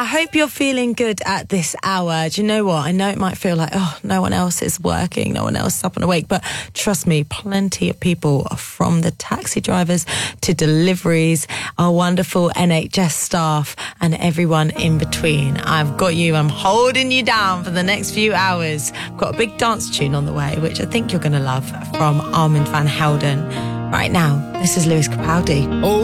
I hope you're feeling good at this hour. Do you know what? I know it might feel like, oh, no one else is working, no one else is up and awake, but trust me, plenty of people, from the taxi drivers to deliveries, our wonderful NHS staff and everyone in between. I've got you. I'm holding you down for the next few hours. I've got a big dance tune on the way, which I think you're going to love, from Armand van Helden. Right now, this is Lewis Capaldi.